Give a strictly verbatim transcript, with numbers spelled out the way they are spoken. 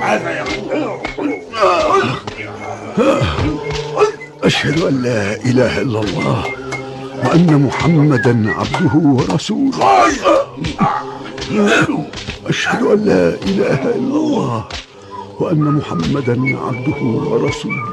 أشهد أن لا إله إلا الله وأن محمدا عبده ورسوله. أشهد أن لا إله إلا الله وأن محمدا عبده ورسوله.